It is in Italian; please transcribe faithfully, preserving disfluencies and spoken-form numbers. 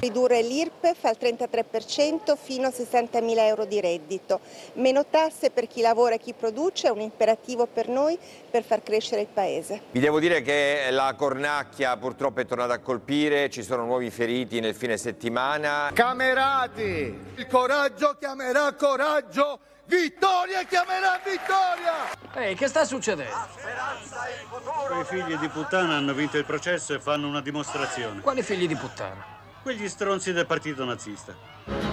ridurre l'I R P E F al trentatré per cento fino a sessantamila euro di reddito. Meno tasse per chi lavora e chi produce è un imperativo per noi per far crescere il Paese. Vi devo dire che la cornacchia purtroppo è tornata a colpire, ci sono nuovi feriti nel fine settimana. Camerati, il coraggio chiamerà coraggio, vittoria chiamerà vittoria! Ehi, che sta succedendo? Quei figli di puttana hanno vinto il processo e fanno una dimostrazione. Quali figli di puttana? Quegli stronzi del partito nazista.